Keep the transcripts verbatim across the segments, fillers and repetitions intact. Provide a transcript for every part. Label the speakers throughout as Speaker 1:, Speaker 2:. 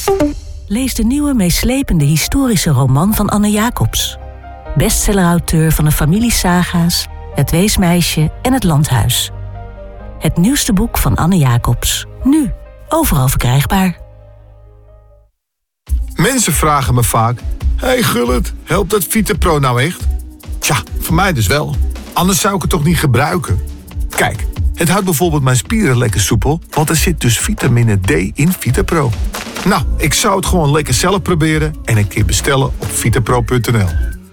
Speaker 1: Lees de nieuwe meeslepende historische roman van Anne Jacobs. Bestsellerauteur van de familiesaga's, Het Weesmeisje en Het Landhuis. Het nieuwste boek van Anne Jacobs. Nu, overal verkrijgbaar.
Speaker 2: Mensen vragen me vaak... Hey Gullit, helpt dat VitaPro nou echt? Tja, voor mij dus wel. Anders zou ik het toch niet gebruiken? Kijk, het houdt bijvoorbeeld mijn spieren lekker soepel... want er zit dus vitamine D in VitaPro. Nou, ik zou het gewoon lekker zelf proberen... en een keer bestellen op vitapro punt n l.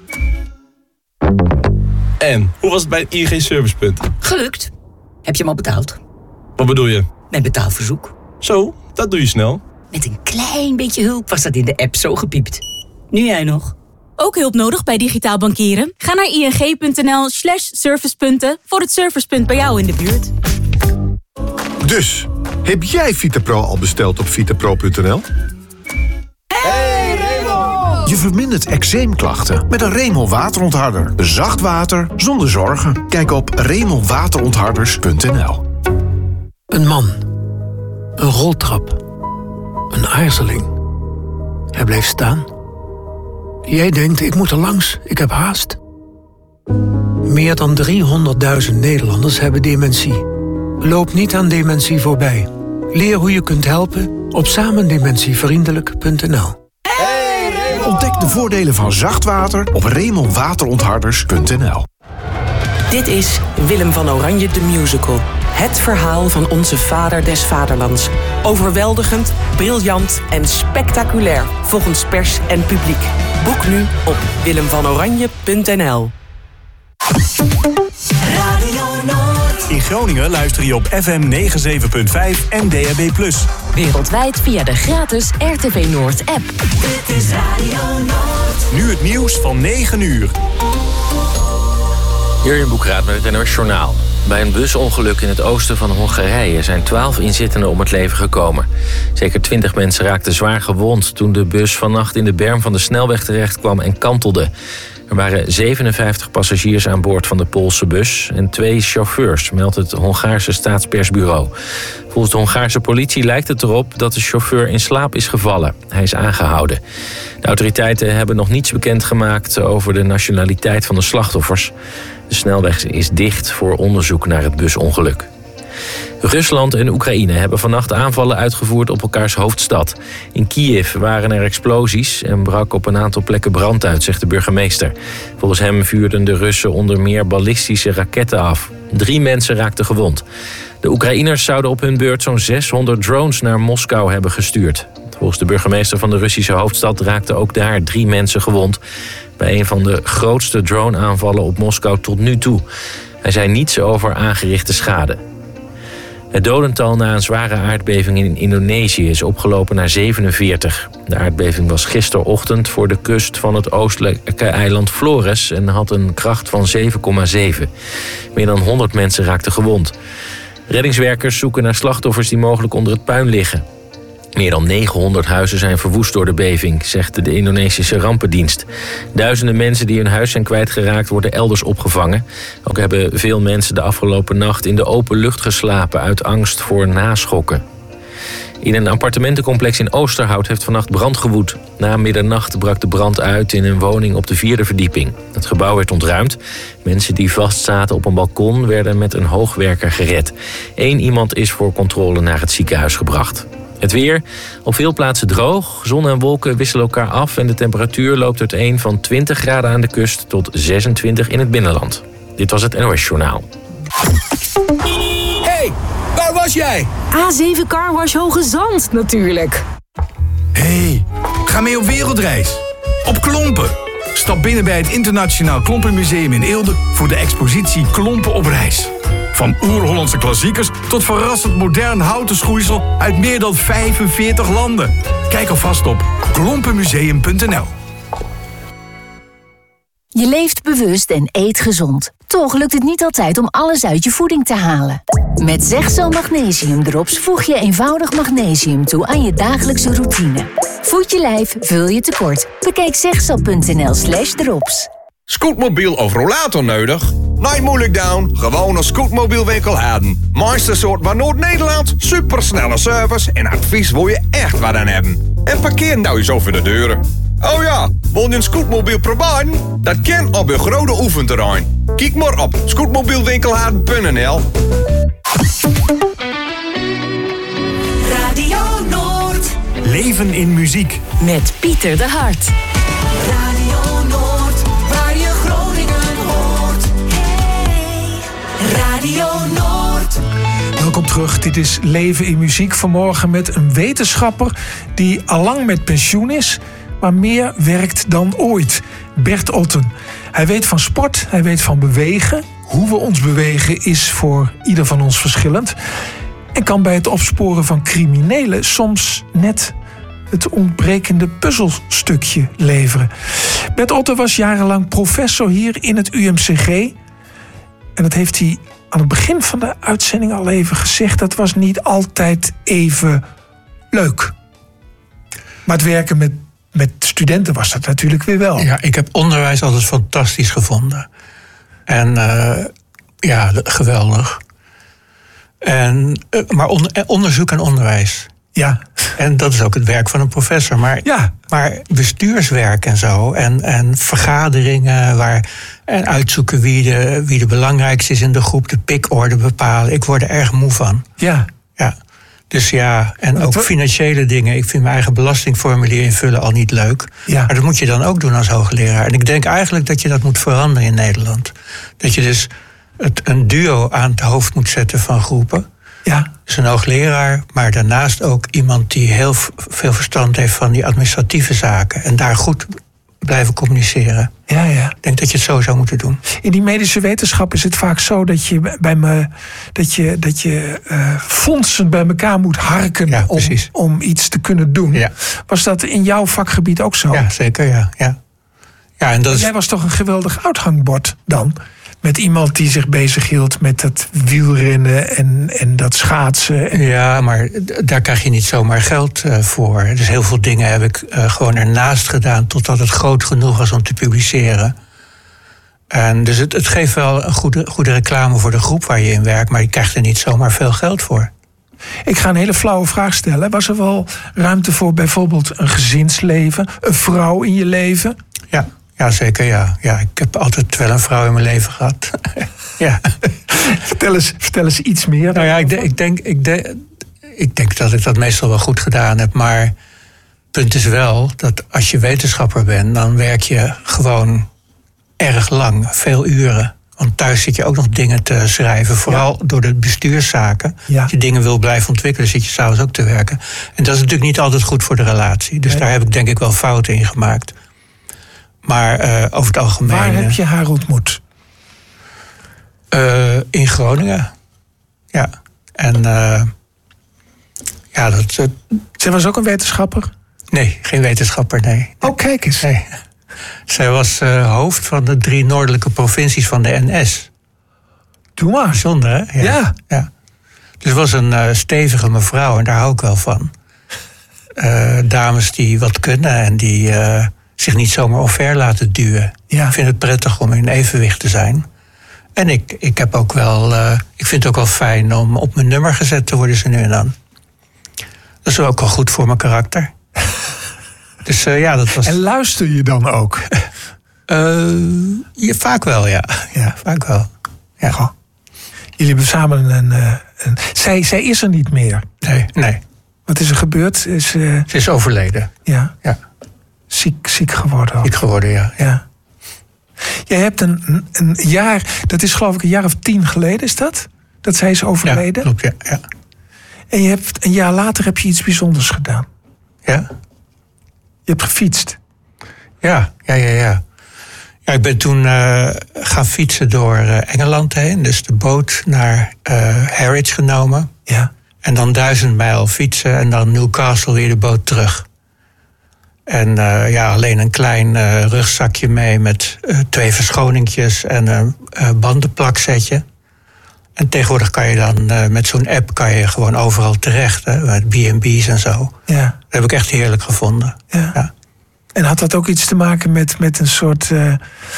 Speaker 3: En, hoe was het bij het I N G-servicepunt?
Speaker 4: Gelukt. Heb je hem al betaald?
Speaker 3: Wat bedoel je?
Speaker 4: Mijn betaalverzoek.
Speaker 3: Zo, dat doe je snel.
Speaker 4: Met een klein beetje hulp was dat in de app zo gepiept. Nu jij nog.
Speaker 5: Ook hulp nodig bij digitaal bankieren? Ga naar ing.nl slash servicepunten voor het servicepunt bij jou in de buurt.
Speaker 2: Dus, heb jij VitaPro al besteld op vitapro punt n l?
Speaker 6: Hey Raymond! Je vermindert eczeemklachten met een Raymond waterontharder. Zacht water zonder zorgen. Kijk op raymond waterontharders punt n l.
Speaker 7: Een man. Een roltrap. Een aarzeling. Hij bleef staan. Jij denkt, ik moet er langs, ik heb haast. Meer dan driehonderdduizend Nederlanders hebben dementie. Loop niet aan dementie voorbij. Leer hoe je kunt helpen op samendementievriendelijk punt n l.
Speaker 6: Hey, ontdek de voordelen van zacht water op raymond waterontharders punt n l.
Speaker 8: Dit is Willem van Oranje de Musical. Het verhaal van onze vader des vaderlands. Overweldigend, briljant en spectaculair. Volgens pers en publiek. Boek nu op willem van oranje punt n l.
Speaker 9: Radio Noord. In Groningen luister je op F M negenenzeventig punt vijf en D A B plus.
Speaker 10: Wereldwijd via de gratis R T V Noord app.
Speaker 9: Dit is Radio Noord. Nu het nieuws van negen uur.
Speaker 11: Jurjen Boekraat met het N O S Journaal. Bij een busongeluk in het oosten van Hongarije zijn twaalf inzittenden om het leven gekomen. Zeker twintig mensen raakten zwaar gewond toen de bus vannacht in de berm van de snelweg terecht kwam en kantelde. Er waren zevenenvijftig passagiers aan boord van de Poolse bus en twee chauffeurs, meldt het Hongaarse staatspersbureau. Volgens de Hongaarse politie lijkt het erop dat de chauffeur in slaap is gevallen. Hij is aangehouden. De autoriteiten hebben nog niets bekendgemaakt over de nationaliteit van de slachtoffers. De snelweg is dicht voor onderzoek naar het busongeluk. Rusland en Oekraïne hebben vannacht aanvallen uitgevoerd op elkaars hoofdstad. In Kiev waren er explosies en brak op een aantal plekken brand uit, zegt de burgemeester. Volgens hem vuurden de Russen onder meer ballistische raketten af. Drie mensen raakten gewond. De Oekraïners zouden op hun beurt zo'n zeshonderd drones naar Moskou hebben gestuurd. Volgens de burgemeester van de Russische hoofdstad raakten ook daar drie mensen gewond bij een van de grootste drone-aanvallen op Moskou tot nu toe. Hij zei niets over aangerichte schade. Het dodental na een zware aardbeving in Indonesië is opgelopen naar zevenenveertig. De aardbeving was gisterochtend voor de kust van het oostelijke eiland Flores en had een kracht van zeven komma zeven. Meer dan honderd mensen raakten gewond. Reddingswerkers zoeken naar slachtoffers die mogelijk onder het puin liggen. Meer dan negenhonderd huizen zijn verwoest door de beving, zegt de Indonesische rampendienst. Duizenden mensen die hun huis zijn kwijtgeraakt worden elders opgevangen. Ook hebben veel mensen de afgelopen nacht in de open lucht geslapen uit angst voor naschokken. In een appartementencomplex in Oosterhout heeft vannacht brand gewoed. Na middernacht brak de brand uit in een woning op de vierde verdieping. Het gebouw werd ontruimd. Mensen die vastzaten op een balkon werden met een hoogwerker gered. Eén iemand is voor controle naar het ziekenhuis gebracht. Het weer, op veel plaatsen droog. Zon en wolken wisselen elkaar af en de temperatuur loopt uiteen van twintig graden aan de kust tot zesentwintig in het binnenland. Dit was het N O S Journaal.
Speaker 12: Hey, waar was jij?
Speaker 13: A zeven Carwash Hoge Zand, natuurlijk.
Speaker 12: Hey, ga mee op wereldreis. Op Klompen. Stap binnen bij het Internationaal Klompenmuseum in Eelde voor de expositie Klompen op reis. Van oer-Hollandse klassiekers tot verrassend modern houten schoeisel uit meer dan vijfenveertig landen. Kijk alvast op klompenmuseum punt n l.
Speaker 14: Je leeft bewust en eet gezond. Toch lukt het niet altijd om alles uit je voeding te halen. Met Zegzo Magnesium Drops voeg je eenvoudig magnesium toe aan je dagelijkse routine. Voed je lijf, vul je tekort. Bekijk zegzo punt n l slash drops.
Speaker 15: Scootmobiel of rollator nodig? Nee, moeilijk down. Gewoon een scootmobielwinkel hebben. Mooiste soort van Noord-Nederland, supersnelle service en advies wil je echt wat aan hebben. en parkeer nou eens over de deuren. Oh ja, wil je een scootmobiel proberen? Dat kan op een grote oefenterrein. Kijk maar op scootmobielwinkelhaarden punt n l.
Speaker 16: Radio Noord.
Speaker 9: Leven in muziek.
Speaker 10: Met Pieter de Hart.
Speaker 16: Radio Noord, waar je Groningen hoort. Hey. Radio Noord.
Speaker 17: Welkom terug, dit is Leven in Muziek. Vanmorgen met een wetenschapper die allang met pensioen is, maar meer werkt dan ooit. Bert Otten. Hij weet van sport, hij weet van bewegen. Hoe we ons bewegen is voor ieder van ons verschillend. En kan bij het opsporen van criminelen soms net het ontbrekende puzzelstukje leveren. Bert Otten was jarenlang professor hier in het U M C G. En dat heeft hij aan het begin van de uitzending al even gezegd. Dat was niet altijd even leuk. Maar het werken met, met studenten was dat natuurlijk weer wel.
Speaker 7: Ja, ik heb onderwijs altijd fantastisch gevonden. En uh, ja, geweldig. En, uh, maar on, onderzoek en onderwijs.
Speaker 17: Ja.
Speaker 7: En dat is ook het werk van een professor. Maar,
Speaker 17: ja.
Speaker 7: maar bestuurswerk en zo. En, en vergaderingen waar, en uitzoeken wie de, wie de belangrijkste is in de groep. De pikorde bepalen. Ik word er erg moe van.
Speaker 17: Ja.
Speaker 7: Ja. Dus ja, en ook financiële dingen. Ik vind mijn eigen belastingformulier invullen al niet leuk.
Speaker 17: Ja.
Speaker 7: Maar dat moet je dan ook doen als hoogleraar. En ik denk eigenlijk dat je dat moet veranderen in Nederland. Dat je dus het, een duo aan het hoofd moet zetten van groepen.
Speaker 17: Ja.
Speaker 7: Dus een hoogleraar, maar daarnaast ook iemand die heel veel verstand heeft van die administratieve zaken. En daar goed blijven communiceren.
Speaker 17: Ja, ja.
Speaker 7: Ik denk dat je het zo zou moeten doen.
Speaker 17: In die medische wetenschap is het vaak zo dat je bij me dat je, dat je uh, fondsen bij elkaar moet harken
Speaker 7: ja,
Speaker 17: om, om iets te kunnen doen.
Speaker 7: Ja.
Speaker 17: Was dat in jouw vakgebied ook zo?
Speaker 7: Ja, zeker, ja. ja. ja en dat is...
Speaker 17: Jij was toch een geweldig uithangbord dan? Met iemand die zich bezighield met dat wielrennen en, en dat schaatsen.
Speaker 7: Ja, maar daar krijg je niet zomaar geld uh, voor. Dus heel veel dingen heb ik uh, gewoon ernaast gedaan totdat het groot genoeg was om te publiceren. En dus het, het geeft wel een goede, goede reclame voor de groep waar je in werkt, maar je krijgt er niet zomaar veel geld voor.
Speaker 17: Ik ga een hele flauwe vraag stellen. Was er wel ruimte voor bijvoorbeeld een gezinsleven, een vrouw in je leven?
Speaker 7: Ja. Ja, zeker, ja. ja. Ik heb altijd wel een vrouw in mijn leven gehad. ja.
Speaker 17: vertel, eens, vertel eens iets meer.
Speaker 7: Nou ja, ik, de, ik, denk, ik, de, ik denk dat ik dat meestal wel goed gedaan heb. Maar het punt is wel dat als je wetenschapper bent, dan werk je gewoon erg lang, veel uren. Want thuis zit je ook nog dingen te schrijven. Vooral ja. door de bestuurszaken.
Speaker 17: Ja.
Speaker 7: Als je dingen wil blijven ontwikkelen, zit je s'avonds ook te werken. En dat is natuurlijk niet altijd goed voor de relatie. Dus nee. daar heb ik denk ik wel fouten in gemaakt. Maar uh, over het algemeen...
Speaker 17: Waar heb je haar ontmoet?
Speaker 7: Uh, in Groningen. Ja. En uh, ja, dat... Uh,
Speaker 17: Zij was ook een wetenschapper?
Speaker 7: Nee, geen wetenschapper, nee.
Speaker 17: Oh, kijk eens.
Speaker 7: Nee. Zij was uh, hoofd van de drie noordelijke provincies van de N S.
Speaker 17: Doe maar.
Speaker 7: Bijzonder, hè? Ja.
Speaker 17: ja.
Speaker 7: ja. Dus was een uh, stevige mevrouw en daar hou ik wel van. Uh, dames die wat kunnen en die... Uh, zich niet zomaar omver laten duwen.
Speaker 17: Ja. Ik
Speaker 7: vind het prettig om in evenwicht te zijn. En ik, ik, heb ook wel, uh, ik vind het ook wel fijn om op mijn nummer gezet te worden zo nu en dan. Dat is ook wel goed voor mijn karakter. dus uh, ja, dat was...
Speaker 17: En luister je dan ook?
Speaker 7: uh, ja, vaak wel, ja. ja vaak wel. Ja.
Speaker 17: Goh. Jullie hebben samen een... een, een... Zij, zij is er niet meer.
Speaker 7: Nee, nee.
Speaker 17: Wat is er gebeurd? Is, uh...
Speaker 7: Ze is overleden.
Speaker 17: Ja.
Speaker 7: Ja.
Speaker 17: Ziek, ziek geworden ook.
Speaker 7: Ziek geworden, ja.
Speaker 17: ja. Jij hebt een, een jaar, dat is geloof ik een jaar of tien geleden, is dat? Dat zij is overleden?
Speaker 7: Ja, klopt, ja. ja.
Speaker 17: En je hebt, een jaar later heb je iets bijzonders gedaan.
Speaker 7: Ja?
Speaker 17: Je hebt gefietst.
Speaker 7: Ja, ja, ja, ja. Ja, ik ben toen uh, gaan fietsen door uh, Engeland heen. Dus de boot naar uh, Harwich genomen.
Speaker 17: Ja.
Speaker 7: En dan duizend mijl fietsen en dan Newcastle weer de boot terug. En uh, ja, alleen een klein uh, rugzakje mee met uh, twee verschoningjes en een uh, bandenplaksetje. En tegenwoordig kan je dan uh, met zo'n app kan je gewoon overal terecht, hè, met B en B's en zo.
Speaker 17: Ja.
Speaker 7: Dat heb ik echt heerlijk gevonden.
Speaker 17: Ja. Ja. En had dat ook iets te maken met, met een soort... Uh,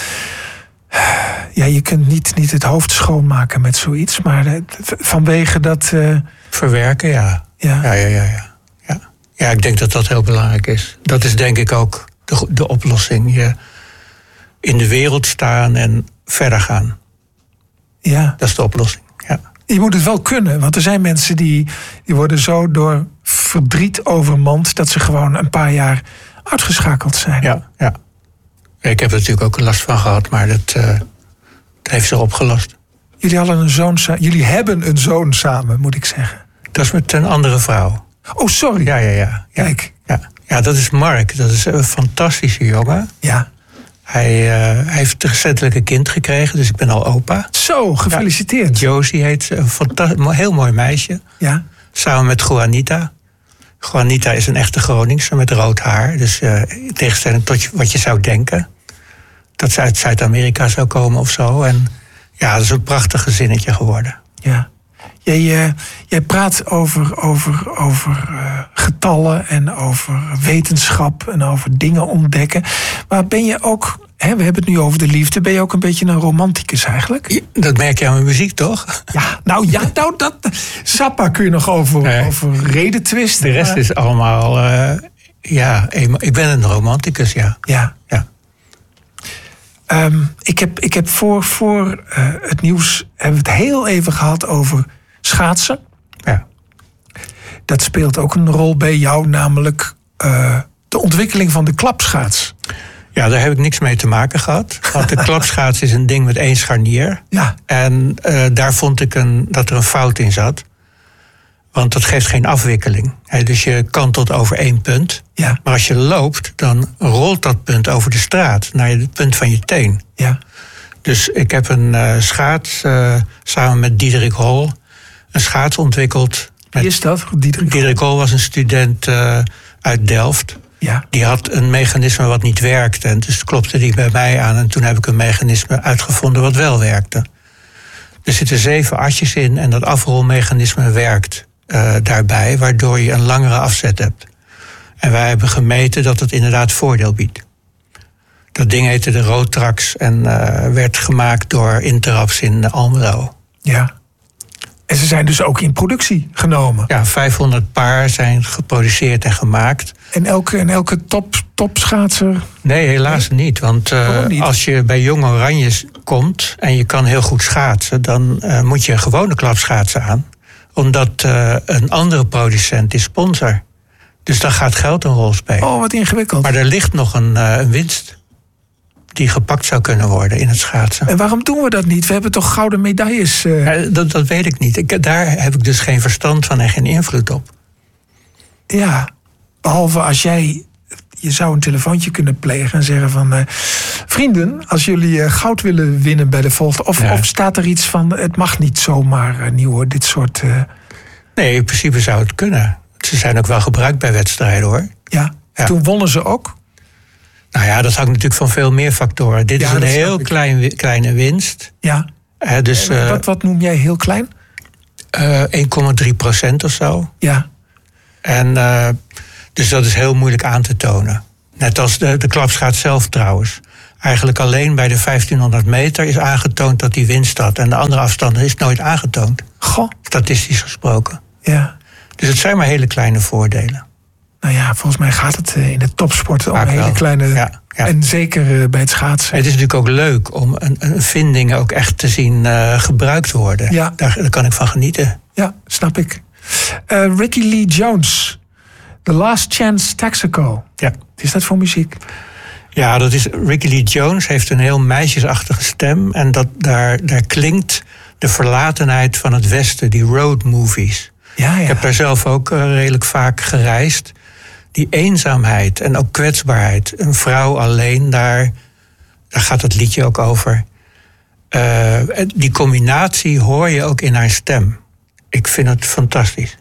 Speaker 17: ja, je kunt niet, niet het hoofd schoonmaken met zoiets, maar uh, vanwege dat... Uh,
Speaker 7: Verwerken, ja.
Speaker 17: Ja.
Speaker 7: Ja, ja, ja, ja. ja. Ja, ik denk dat dat heel belangrijk is. Dat is denk ik ook de, de oplossing. Je in de wereld staan en verder gaan.
Speaker 17: Ja.
Speaker 7: Dat is de oplossing, ja.
Speaker 17: Je moet het wel kunnen, want er zijn mensen die, die worden zo door verdriet overmand dat ze gewoon een paar jaar uitgeschakeld zijn.
Speaker 7: Ja, ja. Ik heb er natuurlijk ook last van gehad, maar dat, uh, dat heeft zich opgelost.
Speaker 17: Jullie, hadden een zoon, jullie hebben een zoon samen, moet ik zeggen.
Speaker 7: Dat is met een andere vrouw.
Speaker 17: Oh, sorry.
Speaker 7: Ja, ja, ja. ja.
Speaker 17: Kijk.
Speaker 7: Ja. ja, dat is Mark. Dat is een fantastische jongen.
Speaker 17: Ja.
Speaker 7: Hij, uh, hij heeft recentelijk een kind gekregen, dus ik ben al opa.
Speaker 17: Zo, gefeliciteerd.
Speaker 7: Ja, Josie heet, een fantastisch, heel mooi meisje.
Speaker 17: Ja.
Speaker 7: Samen met Juanita. Juanita is een echte Groningse met rood haar. Dus uh, in tegenstelling tot wat je zou denken. Dat ze uit Zuid-Amerika zou komen of zo. En ja, dat is een prachtig gezinnetje geworden.
Speaker 17: Ja. Jij, uh, jij praat over, over, over uh, getallen en over wetenschap en over dingen ontdekken. Maar ben je ook, hè, we hebben het nu over de liefde, ben je ook een beetje een romanticus eigenlijk?
Speaker 7: Ja, dat merk je aan mijn muziek, toch?
Speaker 17: Ja, nou ja, nou, dat, Sappa kun je nog over, nee. over reden twisten.
Speaker 7: De rest is allemaal, uh, ja, ik ben een romanticus, ja.
Speaker 17: Ja.
Speaker 7: ja.
Speaker 17: Um, ik, heb, ik heb voor, voor uh, het nieuws hebben we het heel even gehad over schaatsen.
Speaker 7: Ja.
Speaker 17: Dat speelt ook een rol bij jou, namelijk uh, de ontwikkeling van de klapschaats.
Speaker 7: Ja, daar heb ik niks mee te maken gehad. Want de klapschaats is een ding met één scharnier.
Speaker 17: Ja.
Speaker 7: En uh, daar vond ik een, dat er een fout in zat. Want dat geeft geen afwikkeling. He, dus je kantelt over één punt.
Speaker 17: Ja.
Speaker 7: Maar als je loopt, dan rolt dat punt over de straat naar het punt van je teen.
Speaker 17: Ja.
Speaker 7: Dus ik heb een uh, schaats, uh, samen met Diederik Hol, een schaats ontwikkeld.
Speaker 17: Wie is dat? Diederik,
Speaker 7: Diederik Hol was een student uh, uit Delft.
Speaker 17: Ja.
Speaker 7: Die had een mechanisme wat niet werkte. En dus klopte die bij mij aan. En toen heb ik een mechanisme uitgevonden wat wel werkte. Er zitten zeven asjes in en dat afrolmechanisme werkt uh, daarbij, waardoor je een langere afzet hebt. En wij hebben gemeten dat het inderdaad voordeel biedt. Dat ding heette de Rotrax en uh, werd gemaakt door Interabs in Almelo.
Speaker 17: Ja. En ze zijn dus ook in productie genomen.
Speaker 7: Ja, vijfhonderd paar zijn geproduceerd en gemaakt.
Speaker 17: En elke, en elke top, topschaatser?
Speaker 7: Nee, helaas nee? niet. Want uh, niet? als je bij Jong Oranje komt en je kan heel goed schaatsen, dan uh, moet je gewone klapschaatsen aan. Omdat uh, een andere producent is sponsor. Dus dan gaat geld een rol spelen.
Speaker 17: Oh, wat ingewikkeld.
Speaker 7: Maar er ligt nog een, uh, een winst die gepakt zou kunnen worden in het schaatsen.
Speaker 17: En waarom doen we dat niet? We hebben toch gouden medailles? Uh...
Speaker 7: Ja, dat, dat weet ik niet. Ik, daar heb ik dus geen verstand van en geen invloed op.
Speaker 17: Ja, behalve als jij... Je zou een telefoontje kunnen plegen en zeggen van... Uh, vrienden, als jullie uh, goud willen winnen bij de volgende... Of, ja. of staat er iets van, het mag niet zomaar uh, nieuw, dit soort... Uh...
Speaker 7: Nee, in principe zou het kunnen. Ze zijn ook wel gebruikt bij wedstrijden, hoor.
Speaker 17: Ja, ja. Toen wonnen ze ook?
Speaker 7: Nou ja, dat hangt natuurlijk van veel meer factoren. Dit ja, is een heel klein, kleine winst.
Speaker 17: Ja.
Speaker 7: Uh, dus, uh,
Speaker 17: wat, wat noem jij heel klein?
Speaker 7: Uh, één komma drie procent of zo.
Speaker 17: Ja.
Speaker 7: En uh, dus dat is heel moeilijk aan te tonen. Net als de, de klapschaats zelf trouwens. Eigenlijk alleen bij de vijftienhonderd meter is aangetoond dat die winst had. En de andere afstanden is nooit aangetoond.
Speaker 17: Goh.
Speaker 7: Statistisch gesproken.
Speaker 17: Ja.
Speaker 7: Dus het zijn maar hele kleine voordelen.
Speaker 17: Nou ja, volgens mij gaat het in de topsport om hele wel. kleine... Ja, ja. En zeker bij het schaatsen.
Speaker 7: Het is natuurlijk ook leuk om een, een vinding ook echt te zien uh, gebruikt worden.
Speaker 17: Ja.
Speaker 7: Daar, daar kan ik van genieten.
Speaker 17: Ja, snap ik. Uh, Ricky Lee Jones, The Last Chance Texaco.
Speaker 7: Ja.
Speaker 17: Wat is dat voor muziek?
Speaker 7: Ja, dat is, Ricky Lee Jones heeft een heel meisjesachtige stem. En dat, daar, daar klinkt de verlatenheid van het Westen, die road movies.
Speaker 17: Ja, ja.
Speaker 7: Ik heb daar zelf ook uh, redelijk vaak gereisd. Die eenzaamheid en ook kwetsbaarheid. Een vrouw alleen, daar, daar gaat het liedje ook over. Uh, die combinatie hoor je ook in haar stem. Ik vind het fantastisch.